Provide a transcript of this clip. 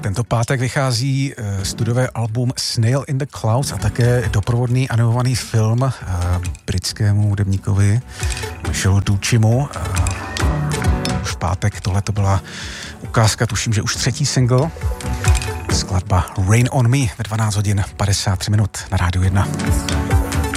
Tento pátek vychází studiové album Snail in the Clouds a také doprovodný animovaný film britskému hudebníkovi Michaelu Duchimu. V pátek tohle to byla ukázka, tuším, že už 3. single. Skladba Rain on Me ve 12 hodin 53 minut na Rádiu 1.